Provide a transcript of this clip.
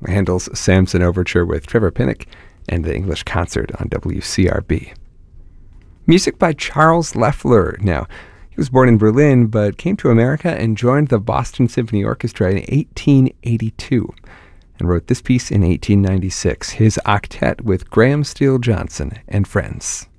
Handel's Samson Overture with Trevor Pinnock and the English Concert on WCRB. Music by Charles Leffler. Now, he was born in Berlin, but came to America and joined the Boston Symphony Orchestra in 1882 and wrote this piece in 1896, his octet with Graham Steele Johnson and Friends.